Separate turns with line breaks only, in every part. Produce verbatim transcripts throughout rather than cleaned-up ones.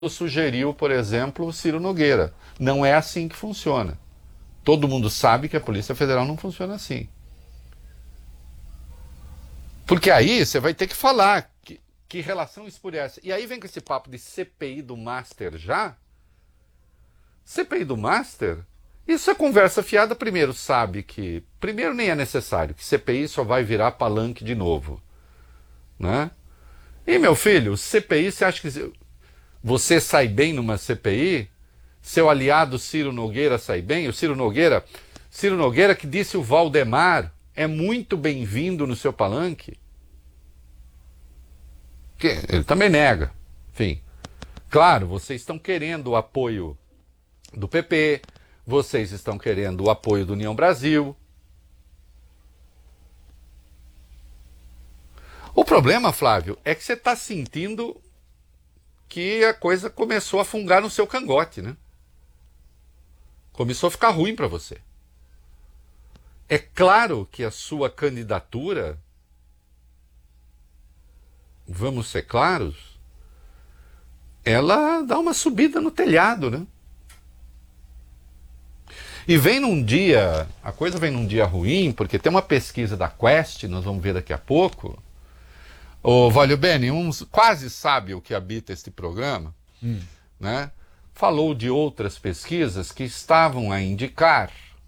sugeriu, por exemplo, o Ciro Nogueira. Não é assim que funciona. Todo mundo sabe que a Polícia Federal não funciona assim. Porque aí você vai ter que falar que, que relação espurece. E aí vem com esse papo de C P I do Master já. C P I do Master, isso é conversa fiada. Primeiro sabe que, primeiro nem é necessário, que C P I só vai virar palanque de novo. Né? E meu filho, C P I, você acha que você sai bem numa C P I? Seu aliado Ciro Nogueira sai bem? O Ciro Nogueira, Ciro Nogueira que disse o Valdemar é muito bem-vindo no seu palanque. Que ele também nega. Enfim, claro, vocês estão querendo o apoio do P P, vocês estão querendo o apoio do União Brasil. O problema, Flávio, é que você está sentindo que a coisa começou a fungar no seu cangote, né? Começou a ficar ruim para você. É claro que a sua candidatura, vamos ser claros, ela dá uma subida no telhado, né? E vem num dia, a coisa vem num dia ruim, porque tem uma pesquisa da Quest, nós vamos ver daqui a pouco. O Valio Bene, um quase sabe o que habita este programa, hum. né? Falou de outras pesquisas que estavam a indicar,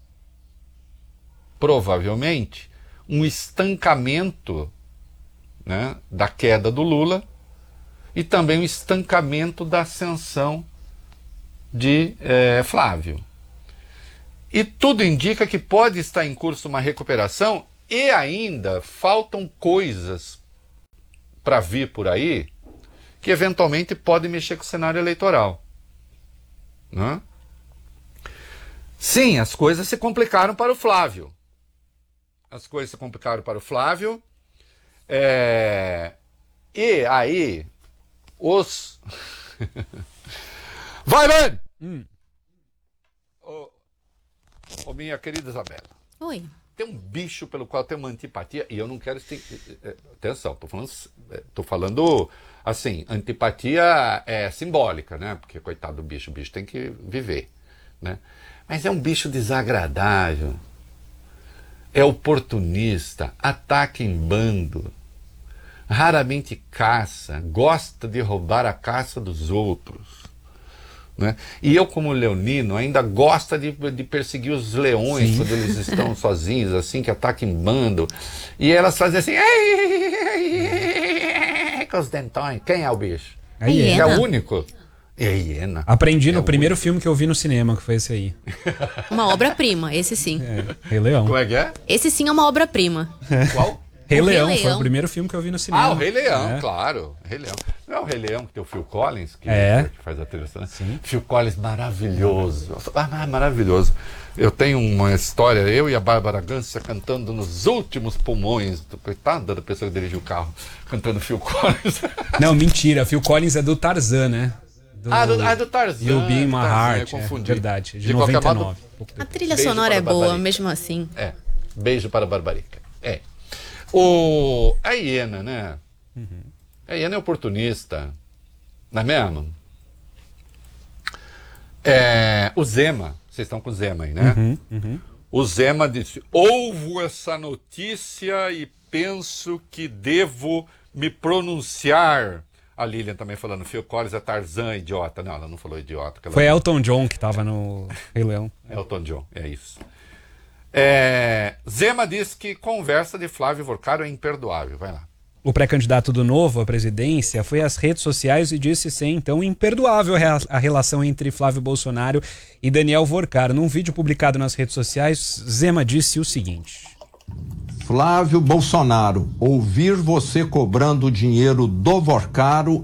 provavelmente, um estancamento, né, da queda do Lula e também um estancamento da ascensão de é, Flávio. E tudo indica que pode estar em curso uma recuperação e ainda faltam coisas para vir por aí que eventualmente podem mexer com o cenário eleitoral. Né? Sim, as coisas se complicaram para o Flávio. As coisas se complicaram para o Flávio. É... E aí, os... Vai, mano! Hum. Ô, ô, minha querida Isabela.
Oi.
Tem um bicho pelo qual eu tenho uma antipatia, e eu não quero... Atenção, tô falando, tô falando assim, antipatia é simbólica, né? Porque, coitado do bicho, o bicho tem que viver, né? Mas é um bicho desagradável, é oportunista, ataca em bando, raramente caça, gosta de roubar a caça dos outros. Né? E eu, como leonino, ainda gosto de, de perseguir os leões. Sim. Quando eles estão sozinhos, assim, que atacam em bando. E elas fazem assim, com os dentões. Quem é o bicho?
É, hiena.
É o único? É a hiena.
Aprendi no
é
primeiro
único.
filme que eu vi no cinema, que foi esse aí.
Uma obra-prima, esse sim.
É, Rei Leão.
Como é que é?
Esse sim é uma obra-prima.
Qual?
Rei
O Rei
Leão,
Leão
foi o primeiro filme que eu vi no cinema.
Ah, o Rei Leão,
é.
claro. Rei Leão. Não é o Rei Leão que tem o Phil Collins, que,
é.
que faz a trilha sonora?
Sim.
Phil Collins, maravilhoso. Ah, maravilhoso. Eu tenho uma história, eu e a Bárbara Gância cantando nos últimos pulmões, do, coitada da pessoa que dirigiu o carro, cantando Phil Collins.
Não, mentira. Phil Collins é do Tarzan, né? Do...
Ah, do, ah, do Tarzan.
You'll Be in My Heart,
é, confundi.
É, verdade, de,
de
noventa e nove.
Modo,
A trilha
beijo
sonora é boa,
Barbarica.
mesmo assim.
É, beijo para a Barbarica. É. O, a hiena, né? Uhum. A hiena é oportunista, não é mesmo? É, o Zema, vocês estão com o Zema aí, né?
Uhum, uhum.
O Zema disse, ouvo essa notícia e penso que devo me pronunciar. A Lilian também falando, Phil Collins é Tarzan, idiota. Não, ela não falou idiota.
Foi
não...
Elton John que estava no Rei Leão.
Elton John, é isso. É, Zema diz que conversa de Flávio Vorcaro é imperdoável. Vai lá.
O pré-candidato do Novo à presidência foi às redes sociais e disse ser então imperdoável a relação entre Flávio Bolsonaro e Daniel Vorcaro. Num vídeo publicado nas redes sociais, Zema disse o seguinte:
Flávio Bolsonaro, ouvir você cobrando dinheiro do Vorcaro